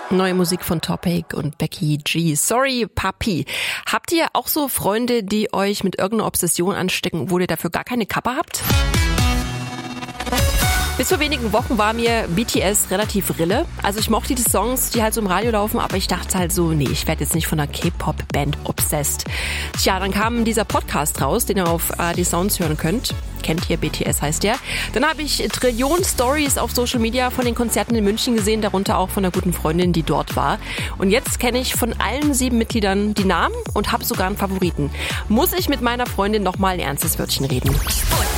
Neue Musik von Topic und Becky G. Sorry, Papi. Habt ihr auch so Freunde, die euch mit irgendeiner Obsession anstecken, wo ihr dafür gar keine Kappe habt? Bis vor wenigen Wochen war mir BTS relativ Rille. Also ich mochte die Songs, die halt so im Radio laufen, aber ich dachte halt so, nee, ich werde jetzt nicht von einer K-Pop-Band obsessed. Tja, dann kam dieser Podcast raus, den ihr auf ARD Sounds hören könnt. Kennt ihr, BTS heißt der. Dann habe ich Trillionen Stories auf Social Media von den Konzerten in München gesehen, darunter auch von einer guten Freundin, die dort war. Und jetzt kenne ich von allen 7 Mitgliedern die Namen und habe sogar einen Favoriten. Muss ich mit meiner Freundin nochmal ein ernstes Wörtchen reden.